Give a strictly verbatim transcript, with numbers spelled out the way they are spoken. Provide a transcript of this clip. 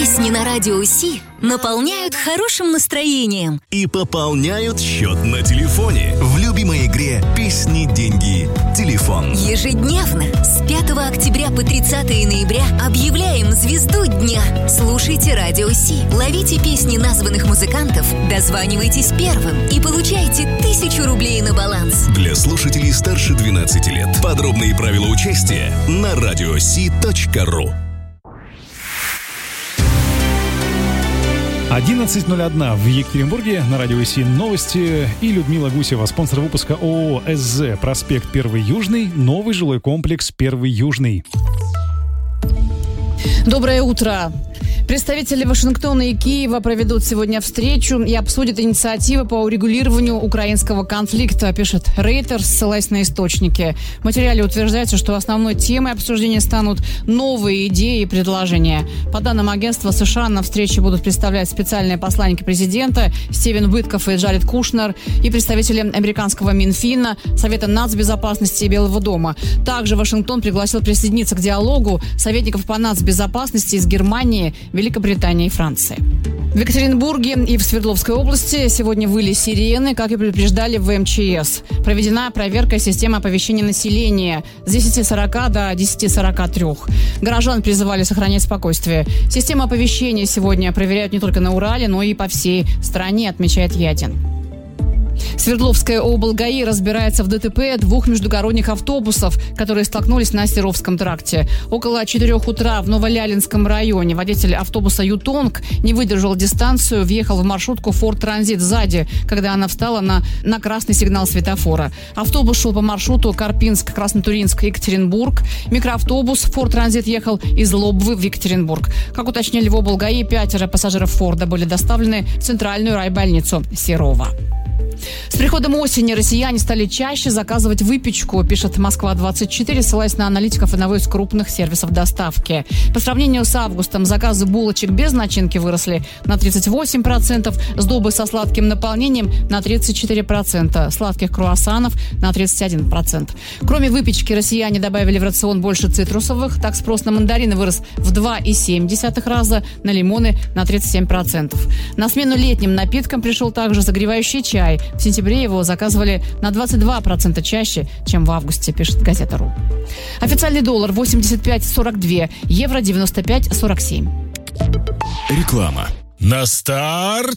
Песни на Радио Си наполняют хорошим настроением и пополняют счет на телефоне в любимой игре «Песни, деньги, телефон». Ежедневно с пятого октября по тридцатое ноября объявляем звезду дня. Слушайте Радио Си, ловите песни названных музыкантов, дозванивайтесь первым и получайте тысячу рублей на баланс. Для слушателей старше двенадцати лет. Подробные правила участия на радиоси точка ру. одиннадцать ноль один в Екатеринбурге, на Радио Си новости, и Людмила Гусева, спонсор выпуска ООО «СЗ», проспект Первый Южный, новый жилой комплекс Первый Южный. Доброе утро. Представители Вашингтона и Киева проведут сегодня встречу и обсудят инициативы по урегулированию украинского конфликта, пишет Reuters, ссылаясь на источники. В материале утверждается, что основной темой обсуждения станут новые идеи и предложения. По данным агентства США, на встрече будут представлять специальные посланники президента Стивен Уиткоф и Джаред Кушнер и представители американского Минфина, Совета нацбезопасности и Белого дома. Также Вашингтон пригласил присоединиться к диалогу советников по нацбезопасности из Германии, Великобритании и Франции. В Екатеринбурге и в Свердловской области сегодня выли сирены, как и предупреждали в эм че эс. Проведена проверка системы оповещения населения с десяти сорока до десяти сорока трёх. Горожан призывали сохранять спокойствие. Систему оповещения сегодня проверяют не только на Урале, но и по всей стране, отмечает Ядин. Свердловская облгаи разбирается в ДТП двух междугородних автобусов, которые столкнулись на Серовском тракте. Около четырех утра в Новолялинском районе водитель автобуса «Ютонг» не выдержал дистанцию, въехал в маршрутку «Форд Транзит» сзади, когда она встала на, на красный сигнал светофора. Автобус шел по маршруту Карпинск, Краснотуринск, Екатеринбург. Микроавтобус «Форд Транзит» ехал из Лобвы в Екатеринбург. Как уточнили в облгаи, пятеро пассажиров «Форда» были доставлены в центральную райбольницу Серова. С приходом осени россияне стали чаще заказывать выпечку, пишет Москва двадцать четыре, ссылаясь на аналитиков одного из крупных сервисов доставки. По сравнению с августом заказы булочек без начинки выросли на тридцать восемь процентов, сдобы со сладким наполнением на тридцать четыре процента, сладких круассанов на тридцать один процент. Кроме выпечки, россияне добавили в рацион больше цитрусовых. Так спрос на мандарины вырос в два и семь десятых раза, на лимоны на тридцать семь процентов. На смену летним напиткам пришел также согревающий чай. В сентябре его заказывали на двадцать два процента чаще, чем в августе, пишет Газета.ру. Официальный доллар восемьдесят пять сорок два, евро девяносто пять сорок семь. Реклама. На старт!